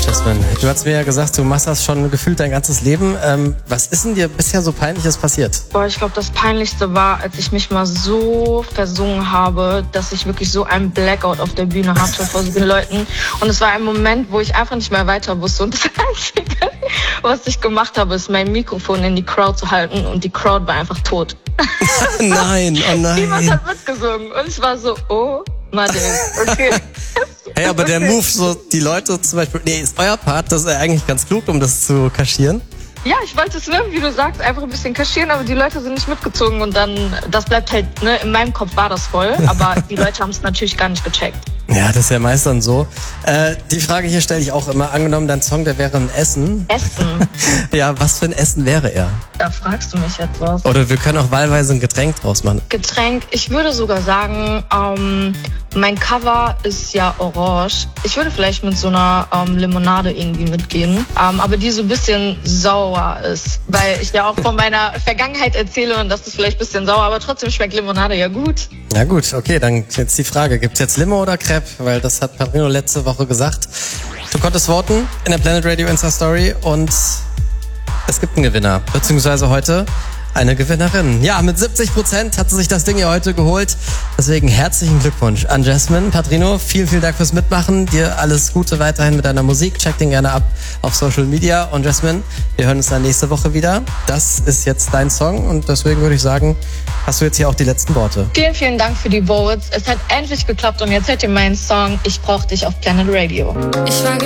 Jasmine, du hast mir ja gesagt, du machst das schon gefühlt dein ganzes Leben. Was ist denn dir bisher so Peinliches passiert? Boah, ich glaube, das Peinlichste war, als ich mich mal so versungen habe, dass ich wirklich so einen Blackout auf der Bühne hatte vor so vielen Leuten. Und es war ein Moment, wo ich einfach nicht mehr weiter wusste. Und das Einzige, was ich gemacht habe, ist mein Mikrofon in die Crowd zu halten. Und die Crowd war einfach tot. Nein, oh nein. Niemand hat mitgesungen. Und ich war so, oh, Madeleine, okay. Hey, aber der Move, so die Leute zum Beispiel, ist euer Part, das ist eigentlich ganz klug, um das zu kaschieren. Ja, ich wollte es, wie du sagst, einfach ein bisschen kaschieren, aber die Leute sind nicht mitgezogen und dann, das bleibt halt, in meinem Kopf war das voll, aber die Leute haben es natürlich gar nicht gecheckt. Ja, das ist ja meist dann so. Die Frage hier stelle ich auch immer, angenommen, dein Song, der wäre ein Essen. Essen? Ja, was für ein Essen wäre er? Da fragst du mich jetzt was. Oder wir können auch wahlweise ein Getränk draus machen. Getränk, ich würde sogar sagen, mein Cover ist ja orange. Ich würde vielleicht mit so einer Limonade irgendwie mitgehen, aber die so ein bisschen sauer ist, weil ich ja auch von meiner Vergangenheit erzähle und das ist vielleicht ein bisschen sauer, aber trotzdem schmeckt Limonade ja gut. Ja gut, okay, dann jetzt die Frage, gibt's jetzt Limo oder Crepe? Weil das hat Padrino letzte Woche gesagt. Du konntest voten in der Planet Radio Insta Story und es gibt einen Gewinner, beziehungsweise heute eine Gewinnerin. Ja, mit 70% hat sie sich das Ding hier heute geholt. Deswegen herzlichen Glückwunsch an Jasmine. Padrino, vielen Dank fürs Mitmachen. Dir alles Gute weiterhin mit deiner Musik. Check den gerne ab auf Social Media. Und Jasmine, wir hören uns dann nächste Woche wieder. Das ist jetzt dein Song und deswegen würde ich sagen, hast du jetzt hier auch die letzten Worte. Vielen Dank für die Votes. Es hat endlich geklappt und jetzt hört ihr meinen Song Ich brauch dich auf Planet Radio. Ich war